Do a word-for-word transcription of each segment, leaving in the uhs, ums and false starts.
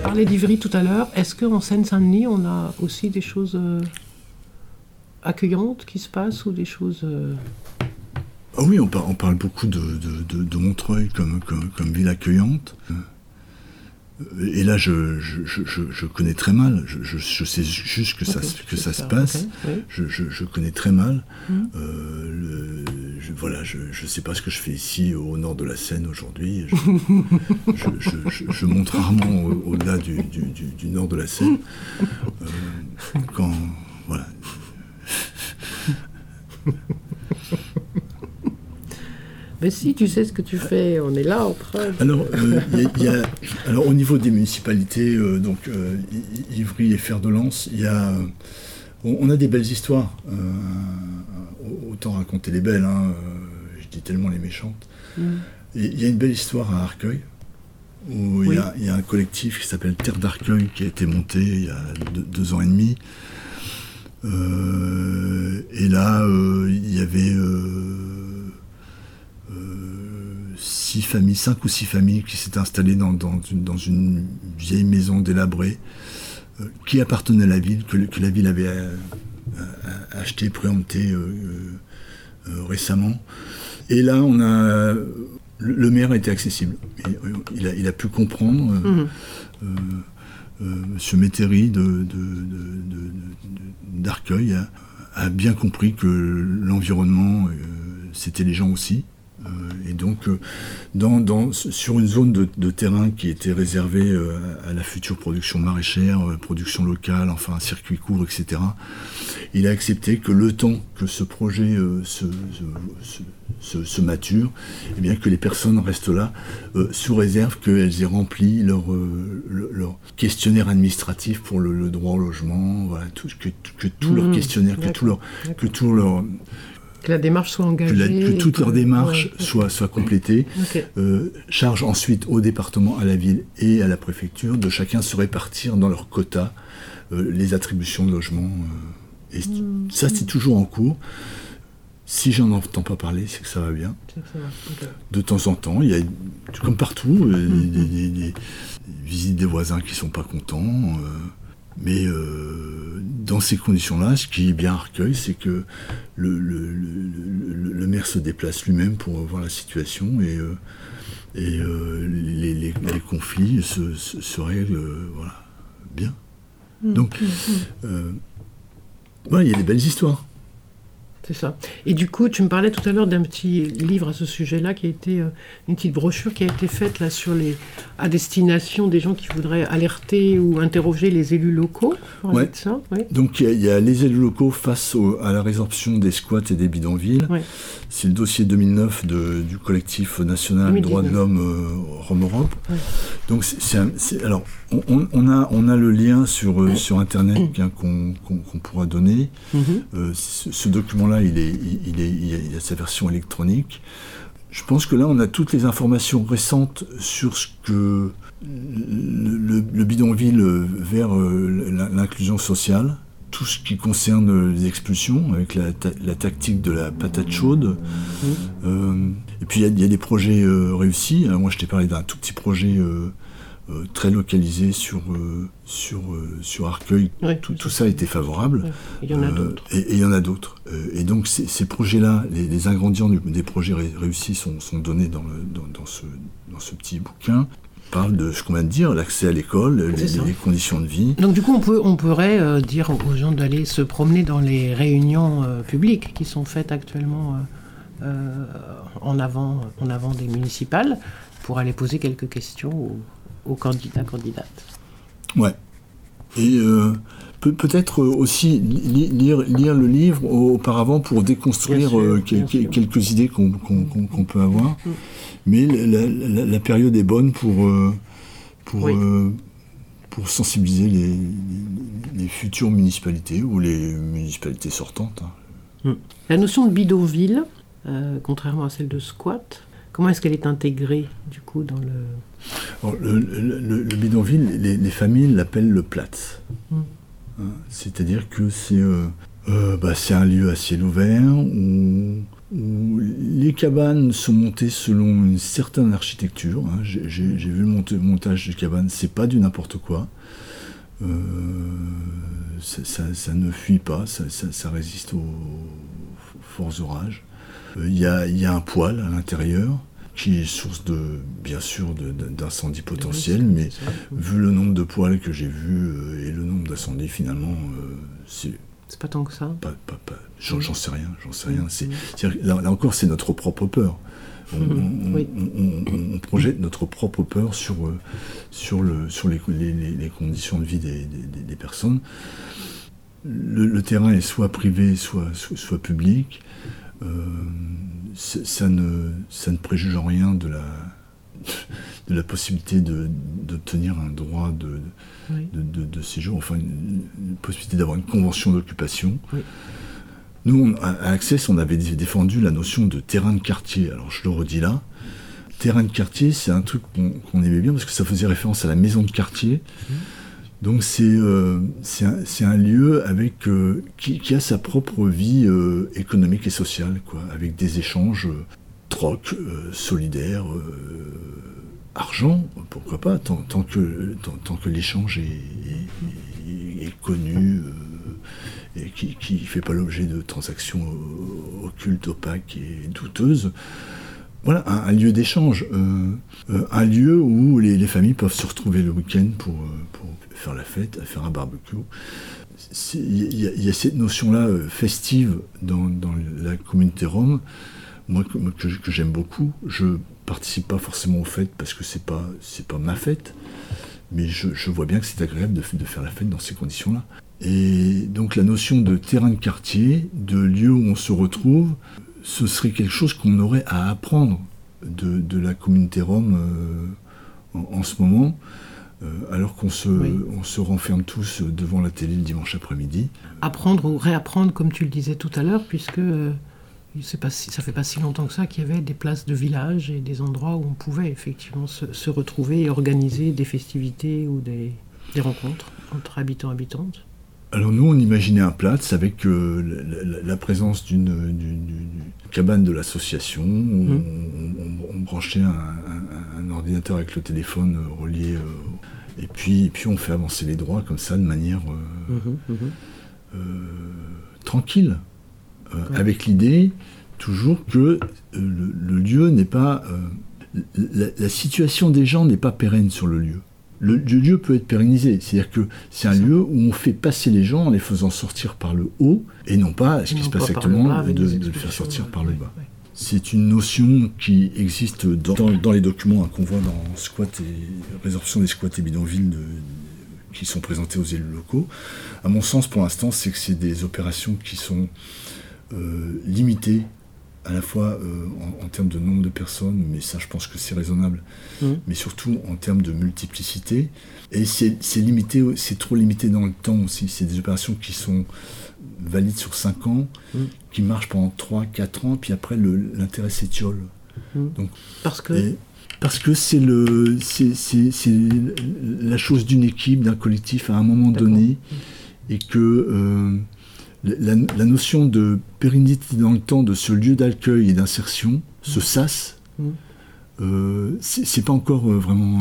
parlais d'Ivry tout à l'heure. Est-ce qu'en Seine-Saint-Denis, on a aussi des choses euh, accueillantes qui se passent ou des choses... Euh... Ah oui, on, par, on parle beaucoup de, de, de, de Montreuil comme, comme, comme ville accueillante. Et là, je, je, je, je connais très mal. Je, je, je sais juste que ça, okay, que ça, ça se passe. Okay, oui. je, je, je connais très mal. Mmh. Euh, le, je, voilà, je ne sais pas ce que je fais ici, au nord de la Seine, aujourd'hui. Je, je, je, je, je monte rarement au, au-delà du, du, du, du nord de la Seine. Euh, quand... Voilà. Mais si, tu sais ce que tu fais, on est là en train de... Alors, euh, y a, y a, alors au niveau des municipalités, euh, donc euh, Ivry et Fer-de-Lans, il y a, euh, on, on a des belles histoires. Euh, autant raconter les belles, hein, euh, je dis tellement les méchantes. Mm. Et il y a une belle histoire à Arcueil, où il oui. y, y a un collectif qui s'appelle Terre d'Arcueil, qui a été monté il y a deux, deux ans et demi. Euh, et là, euh, il y avait... Euh, six familles, cinq ou six familles qui s'étaient installées dans, dans, une, dans une vieille maison délabrée euh, qui appartenait à la ville, que, que la ville avait euh, acheté, préempté euh, euh, récemment. Et là, on a, le, le maire était accessible. Il, il, a, il a pu comprendre, euh, mmh. euh, euh, M. Métairie de, de, de, de, de, d'Arcueil a, a bien compris que l'environnement, euh, c'était les gens aussi. Euh, et donc, euh, dans, dans, sur une zone de, de terrain qui était réservée euh, à la future production maraîchère, euh, production locale, enfin un circuit court, et cetera, il a accepté que le temps que ce projet euh, se, se, se, se mature, eh bien que les personnes restent là, euh, sous réserve qu'elles aient rempli leur, euh, le, leur questionnaire administratif pour le, le droit au logement, voilà, tout, que, que tout mmh, leur questionnaire, que tout leur... Que tout leur Que la démarche soit engagée. Que, la, que toute leur démarche ouais, soit, soit complétée. Okay. Euh, charge ensuite au département, à la ville et à la préfecture de chacun se répartir dans leur quota euh, les attributions de logement. Euh, et mmh. ça, c'est toujours en cours. Si j'en entends pas parler, c'est que ça va bien. C'est que ça va. Okay. De temps en temps, il y a, comme partout, mmh. des, des, des, des visites des voisins qui sont pas contents. Euh, Mais euh, dans ces conditions-là, ce qui est bien à Arcueil, c'est que le, le, le, le maire se déplace lui-même pour voir la situation et, euh, et euh, les, les, les conflits se, se, se règlent euh, voilà, bien. Mmh. Donc, euh, voilà, il y a des belles histoires. C'est ça. Et du coup, tu me parlais tout à l'heure d'un petit livre à ce sujet-là, qui a été euh, une petite brochure qui a été faite là sur les à destination des gens qui voudraient alerter ou interroger les élus locaux. Ouais. Ça, ouais. Donc il y, y a les élus locaux face au, à la résorption des squats et des bidonvilles. Ouais. C'est le dossier deux mille neuf de, du collectif national Droits de l'homme euh, Rome-Europe. Ouais. Donc c'est, c'est un, c'est, alors on, on a on a le lien sur euh, sur internet hein, qu'on, qu'on, qu'on pourra donner. Mm-hmm. Euh, ce, ce document-là, il est il est il a sa version électronique. Je pense que là, on a toutes les informations récentes sur ce que le, le, le bidonville vers euh, l'inclusion sociale, tout ce qui concerne les expulsions, avec la, ta, la tactique de la patate chaude. Mmh. Euh, et puis, il y, y a des projets euh, réussis. Alors, moi, je t'ai parlé d'un tout petit projet euh, euh, très localisé sur, euh, sur, euh, sur Arcueil. Oui, tout, tout ça a été favorable. Oui. Il y en a euh, d'autres. Et, et il y en a d'autres. Euh, et donc, ces, ces projets-là, les, les ingrédients du, des projets ré, réussis sont, sont donnés dans, le, dans, dans, ce, dans ce petit bouquin. Parle de ce qu'on vient de dire, l'accès à l'école, les, les conditions de vie. Donc du coup, on, peut, on pourrait euh, dire aux gens d'aller se promener dans les réunions euh, publiques qui sont faites actuellement euh, euh, en, avant, en avant des municipales pour aller poser quelques questions aux, aux candidats, candidates. Ouais. Et euh, peut, peut-être aussi li, lire, lire le livre auparavant pour déconstruire sûr, euh, quel, quelques idées qu'on, qu'on, qu'on, qu'on peut avoir. Mm. Mais la, la, la période est bonne pour, euh, pour, oui. euh, pour sensibiliser les, les, les futures municipalités ou les municipalités sortantes. Hein. La notion de bidonville, euh, contrairement à celle de squat, comment est-ce qu'elle est intégrée du coup dans le... Alors, le, le, le, le bidonville, les, les familles l'appellent le Platz. Hum. Hein, c'est-à-dire que c'est, euh, euh, bah, c'est un lieu à ciel ouvert où où les cabanes sont montées selon une certaine architecture. Hein. J'ai, j'ai, j'ai vu le mont- montage de cabanes, c'est pas du n'importe quoi. Euh, ça, ça, ça ne fuit pas, ça, ça, ça résiste aux, aux forts orages. Il y a, y a un poêle à l'intérieur qui est source de, bien sûr, de, de, d'incendies potentiels, oui, mais vu le nombre de poêles que j'ai vus euh, et le nombre d'incendies, finalement, euh, c'est... C'est pas tant que ça. Pas, pas, pas. J'en, j'en sais rien, j'en sais rien. C'est, c'est, là, là encore, c'est notre propre peur. On, on, oui. on, on, on projette notre propre peur sur, euh, sur, le, sur les, les, les conditions de vie des, des, des personnes. Le, le terrain est soit privé, soit, soit, soit public. Euh, ça, ne, ça ne préjuge en rien de la, de la possibilité de, d'obtenir un droit de, oui. de, de, de séjour, enfin une, une possibilité d'avoir une convention d'occupation. Oui. Nous, on, à Access, on avait défendu la notion de terrain de quartier. Alors je le redis là, terrain de quartier, c'est un truc qu'on, qu'on aimait bien parce que ça faisait référence à la maison de quartier. Mmh. Donc c'est, euh, c'est, un, c'est un lieu avec, euh, qui, qui a sa propre vie euh, économique et sociale, quoi, avec des échanges euh, troc, euh, solidaires, euh, argent, pourquoi pas, tant, tant, que, tant, tant que l'échange est, est, est connu euh, et qui ne fait pas l'objet de transactions euh, occultes, opaques et douteuses. Voilà, un, un lieu d'échange, euh, euh, un lieu où les, les familles peuvent se retrouver le week-end pour, pour faire la fête, faire un barbecue. Il y, y a cette notion-là euh, festive dans, dans la communauté rom, moi que, que, que j'aime beaucoup. Je participe pas forcément aux fêtes parce que c'est pas, c'est pas ma fête, mais je, je vois bien que c'est agréable de, de faire la fête dans ces conditions-là. Et donc la notion de terrain de quartier, de lieu où on se retrouve, ce serait quelque chose qu'on aurait à apprendre de, de la communauté rom euh, en, en ce moment, euh, alors qu'on se, oui. on se renferme tous devant la télé le dimanche après-midi. Apprendre ou réapprendre, comme tu le disais tout à l'heure, puisque euh, c'est pas si, ça fait pas si longtemps que ça qu'il y avait des places de village et des endroits où on pouvait effectivement se, se retrouver et organiser des festivités ou des, des rencontres entre habitants et habitantes. Alors nous, on imaginait un Platz avec euh, la, la présence d'une, d'une, d'une cabane de l'association, où mmh. on, on, on branchait un, un, un ordinateur avec le téléphone euh, relié, euh, et, puis, et puis on fait avancer les droits comme ça, de manière euh, mmh. Mmh. Euh, tranquille, euh, ouais. avec l'idée toujours que euh, le, le lieu n'est pas... Euh, la, la situation des gens n'est pas pérenne sur le lieu. Le, le lieu peut être pérennisé, c'est-à-dire que c'est un lieu où on fait passer les gens en les faisant sortir par le haut, et non pas, ce qui se passe actuellement, de, de les faire sortir par le bas. Ouais. C'est une notion qui existe dans, dans, dans les documents hein, qu'on voit dans squat et résorption des squats et bidonvilles de, qui sont présentés aux élus locaux. À mon sens, pour l'instant, c'est que c'est des opérations qui sont euh, limitées, à la fois euh, en, en termes de nombre de personnes, mais ça je pense que c'est raisonnable, mmh. mais surtout en termes de multiplicité. Et c'est, c'est, limité, c'est trop limité dans le temps aussi. C'est des opérations qui sont valides sur cinq ans, mmh. qui marchent pendant trois quatre ans, puis après le, l'intérêt s'étiole. Mmh. Donc, parce que et, Parce que c'est, le, c'est, c'est, c'est la chose d'une équipe, d'un collectif à un moment D'accord. donné, et que... Euh, La, la notion de pérennité dans le temps de ce lieu d'accueil et d'insertion, mmh. ce S A S, mmh. euh, c'est, c'est pas encore euh, vraiment...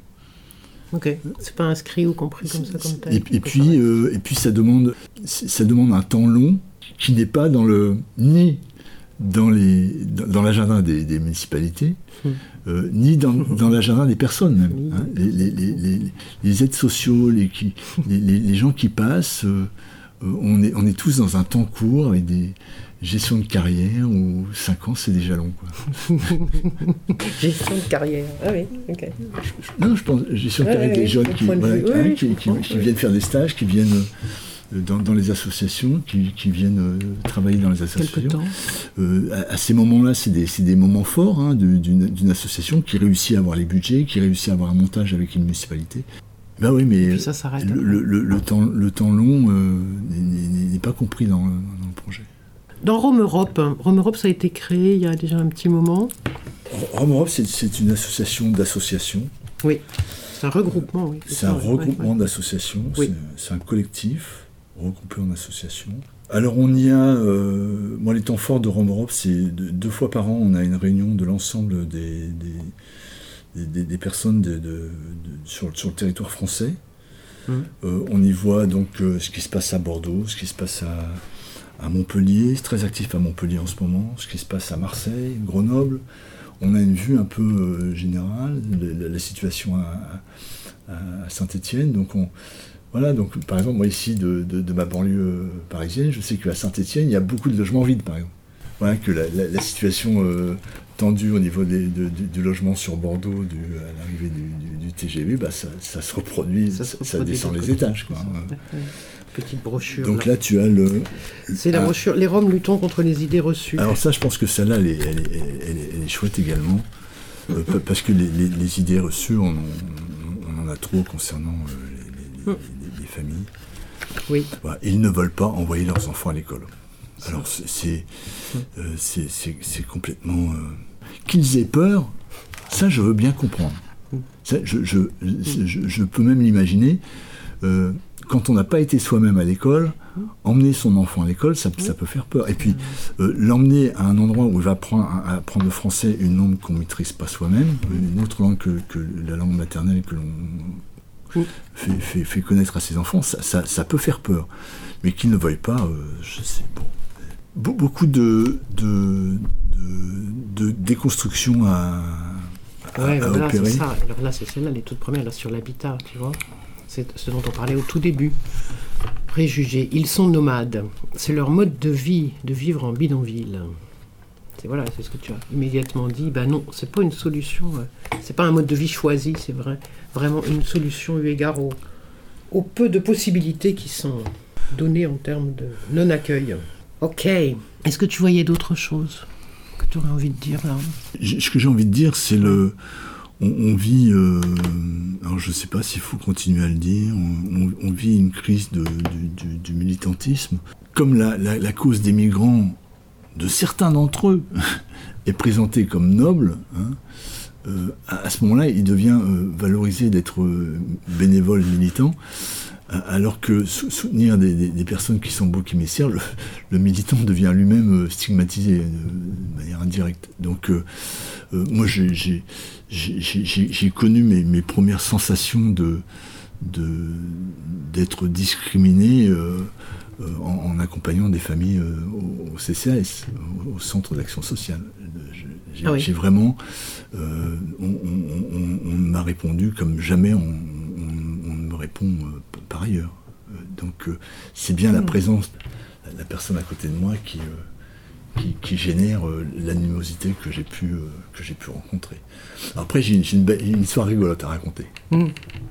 Euh, ok, c'est pas inscrit ou compris comme ça, comme tel. Et, et, puis, euh, et puis ça demande, ça demande un temps long qui n'est pas dans le, ni dans, les, dans, dans l'agenda des, des municipalités, mmh. euh, ni dans, dans l'agenda des personnes même. Hein, les, les, les, les, les aides sociaux, les, qui, les, les, les gens qui passent... Euh, On est, on est tous dans un temps court avec des gestions de carrière où cinq ans c'est déjà long. Quoi. Gestion de carrière, ah oui, ok. Non, je pense gestion de carrière avec des jeunes qui, voilà, oui, hein, qui, qui, qui viennent faire des stages, qui viennent dans, dans les associations, qui, qui viennent travailler dans les associations. Euh, à, à ces moments-là, c'est des, c'est des moments forts hein, de, d'une, d'une association qui réussit à avoir les budgets, qui réussit à avoir un montage avec une municipalité. Ben oui, mais ça le, le, le, le, temps, le temps long euh, n'est, n'est pas compris dans, dans le projet. Dans Rom Europe, Rom Europe, ça a été créé il y a déjà un petit moment. Rom Europe, c'est, c'est une association d'associations. Oui, c'est un regroupement. Oui, c'est, c'est un regroupement ouais, ouais. d'associations, oui. c'est, c'est un collectif regroupé en associations. Alors on y a, euh, moi les temps forts de Rome Europe, c'est deux, deux fois par an, on a une réunion de l'ensemble des, des, des, des personnes de, de, de, sur, sur le territoire français. Mmh. Euh, on y voit donc euh, ce qui se passe à Bordeaux, ce qui se passe à, à Montpellier, c'est très actif à Montpellier en ce moment, ce qui se passe à Marseille, Grenoble. On a une vue un peu euh, générale de la, la situation à, à, à Saint-Étienne, donc on... Voilà, donc par exemple, moi ici, de, de, de ma banlieue parisienne, je sais qu'à Saint-Étienne, il y a beaucoup de logements vides, par exemple. Voilà, que la, la, la situation euh, tendue au niveau des, de, du, du logement sur Bordeaux, du, à l'arrivée du, du, du T G V, bah, ça, ça se reproduit, ça, se reproduit ça descend les étages, quoi. Petite brochure. Donc là, là tu as le... C'est la ah, brochure « Les Roms luttons contre les idées reçues ». Alors ça, je pense que celle-là, elle est, elle est, elle est, elle est chouette également, euh, parce que les, les, les idées reçues, on, on, on en a trop concernant euh, les, les, les des familles. Oui. Voilà, ils ne veulent pas envoyer leurs enfants à l'école. Alors c'est, c'est, euh, c'est, c'est, c'est complètement... Euh... Qu'ils aient peur, ça je veux bien comprendre. Ça, je, je, je, je peux même l'imaginer. Euh, quand on n'a pas été soi-même à l'école, emmener son enfant à l'école, ça, ça peut faire peur. Et puis euh, l'emmener à un endroit où il va apprendre, à apprendre le français, une langue qu'on ne maîtrise pas soi-même, une autre langue que, que la langue maternelle que l'on... Fait, fait, fait connaître à ses enfants, ça, ça, ça peut faire peur. Mais qu'ils ne veuillent pas, euh, je sais, bon. Be- beaucoup de, de, de, de déconstruction à, à, ouais, à voilà, opérer. C'est ça. Alors là, c'est celle-là, les toutes premières, là, sur l'habitat, tu vois. C'est ce dont on parlait au tout début. Préjugés. Ils sont nomades. C'est leur mode de vie, de vivre en bidonville. C'est, voilà, c'est ce que tu as immédiatement dit. Ben non, c'est pas une solution. Euh, c'est pas un mode de vie choisi, c'est vrai. Vraiment une solution eu égard au, au peu de possibilités qui sont données en termes de non-accueil. Ok. Est-ce que tu voyais d'autres choses que tu aurais envie de dire là ? Ce que j'ai envie de dire, c'est le... On, on vit... Euh, alors je ne sais pas s'il faut continuer à le dire. On, on, on vit une crise de, du, du, du militantisme. Comme la, la, la cause des migrants, de certains d'entre eux, est présentée comme noble, hein, euh, à, à ce moment-là, il devient euh, valorisé d'être euh, bénévole, militant, alors que soutenir des, des, des personnes qui sont beaux qui m'essèrent, le, le militant devient lui-même stigmatisé de, de manière indirecte. Donc, euh, euh, moi, j'ai, j'ai, j'ai, j'ai, j'ai connu mes, mes premières sensations de, de, d'être discriminé euh, euh, en, en accompagnant des familles euh, au, au C C A S, au, au Centre d'Action Sociale. J'ai, ah oui. j'ai vraiment... Euh, on, on, on, on m'a répondu comme jamais on, on, on me répond euh, par ailleurs. Euh, donc euh, c'est bien mmh. la présence de la personne à côté de moi qui, euh, qui, qui génère euh, l'animosité que j'ai pu, euh, que j'ai pu rencontrer. Alors après, j'ai, j'ai une, be- une histoire rigolote à raconter. Mmh.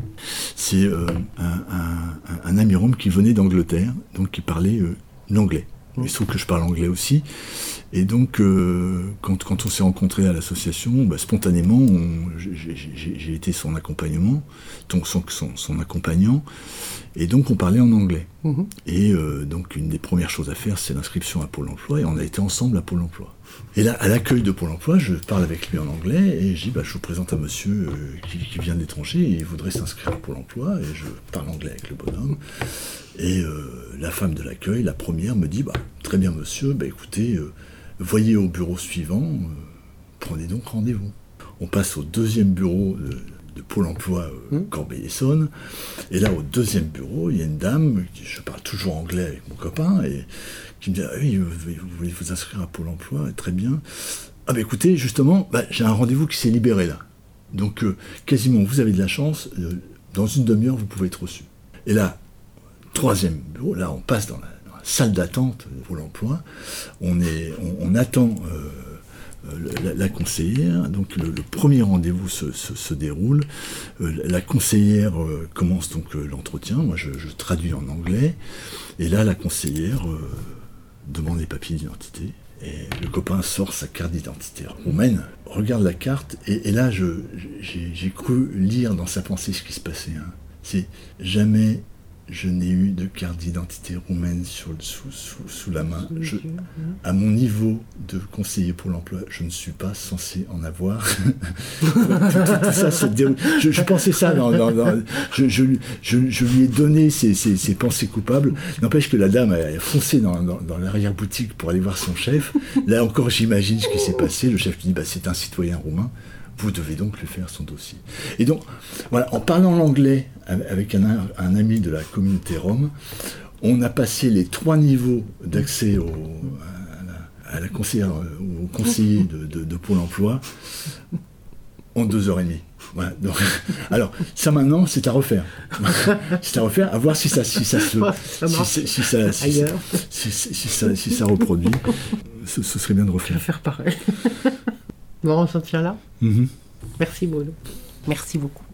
C'est euh, un, un, un ami rom qui venait d'Angleterre, donc qui parlait euh, l'anglais. Mmh. Il se trouve que je parle anglais aussi. Et donc, euh, quand, quand on s'est rencontrés à l'association, bah, spontanément, on, j'ai, j'ai, j'ai été son accompagnement, donc son, son, son accompagnant, et donc on parlait en anglais. Mmh. Et euh, donc, une des premières choses à faire, c'est l'inscription à Pôle emploi, et on a été ensemble à Pôle emploi. Et là, à l'accueil de Pôle emploi, je parle avec lui en anglais, et je dis, bah, je vous présente un monsieur euh, qui, qui vient de l'étranger, et il voudrait s'inscrire à Pôle emploi, et je parle anglais avec le bonhomme. Et euh, la femme de l'accueil, la première, me dit, bah, très bien monsieur, bah, écoutez, euh, voyez au bureau suivant, euh, prenez donc rendez-vous. On passe au deuxième bureau de, de Pôle emploi euh, mmh. Corbeil-Essonnes, et là, au deuxième bureau, il y a une dame, je parle toujours anglais avec mon copain, et qui me dit, ah oui, vous, vous voulez vous inscrire à Pôle emploi, très bien. Ah bah écoutez, justement, bah, j'ai un rendez-vous qui s'est libéré là. Donc, euh, quasiment, vous avez de la chance, euh, dans une demi-heure, vous pouvez être reçu. Et là, troisième bureau, là, on passe dans la, dans la salle d'attente de Pôle emploi, on, est, on, on attend euh, euh, la, la conseillère, donc le, le premier rendez-vous se, se, se déroule, euh, la conseillère euh, commence donc euh, l'entretien, moi je, je traduis en anglais, et là la conseillère euh, demande les papiers d'identité, et le copain sort sa carte d'identité roumaine, regarde la carte, et, et là je, j'ai, j'ai cru lire dans sa pensée ce qui se passait. Hein. C'est jamais... je n'ai eu de carte d'identité roumaine sur le, sous, sous, sous la main. Je, à mon niveau de conseiller pour l'emploi, je ne suis pas censé en avoir. tout, tout, tout ça se déroule. Je, je pensais ça, dans, dans, dans, je, je, je, je lui ai donné ses, ses, ses pensées coupables. N'empêche que la dame a foncé dans, dans, dans l'arrière-boutique pour aller voir son chef. Là encore, j'imagine ce qui s'est passé. Le chef lui dit, bah, c'est un citoyen roumain. Vous devez donc lui faire son dossier. Et donc, voilà, en parlant l'anglais avec un, un ami de la communauté rome, on a passé les trois niveaux d'accès au, à, la, à la conseillère, au conseiller de, de, de Pôle emploi en deux heures et demie. Voilà, donc, alors, ça maintenant, c'est à refaire. C'est à refaire, à voir si ça, si ça se... Ça marche si, si, ça, si, ailleurs. Si, si, si, ça, si ça reproduit, ce, ce serait bien de Je refaire. vais faire pareil. Bon, on s'en tient là. Mm-hmm. Merci Bruno. Merci beaucoup.